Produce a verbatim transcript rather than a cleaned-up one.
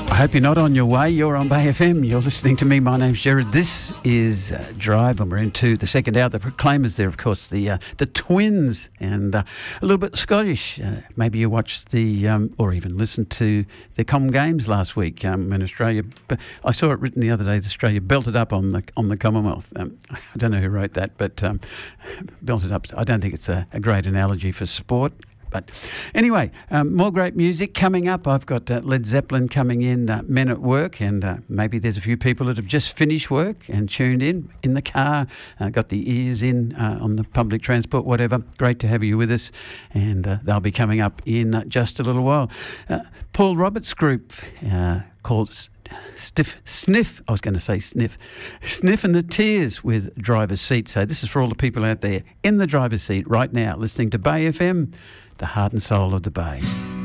I hope you're not on your way. You're on Bay F M. You're listening to me. My name's Gerard. This is uh, Drive, and we're into the second hour. The Proclaimers there, of course, the uh, the Twins, and uh, a little bit Scottish. Uh, maybe you watched the, um, or even listened to the Common Games last week um, in Australia. But I saw it written the other day, Australia belted up on the on the Commonwealth. Um, I don't know who wrote that, but um, belted up. I don't think it's a, a great analogy for sport. But anyway, um, more great music coming up. I've got uh, Led Zeppelin coming in, uh, Men at Work, and uh, maybe there's a few people that have just finished work and tuned in in the car, uh, got the ears in uh, on the public transport, whatever. Great to have you with us, and uh, they'll be coming up in uh, just a little while. Uh, Paul Roberts Group uh, called Stiff, Sniff, I was going to say Sniff, Sniff and the Tears with Driver's Seat. So this is for all the people out there in the driver's seat right now, listening to Bay F M, the heart and soul of the Bay.